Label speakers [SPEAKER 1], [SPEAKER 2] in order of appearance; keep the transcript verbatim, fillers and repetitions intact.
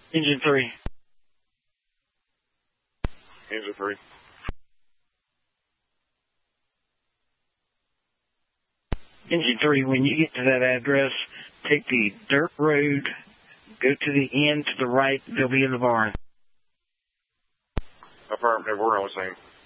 [SPEAKER 1] Engine three.
[SPEAKER 2] Engine three.
[SPEAKER 1] Engine three, when you get to that address, take the dirt road, go to the end to the right, they'll be in the barn.
[SPEAKER 2] Affirmative, we're on the same.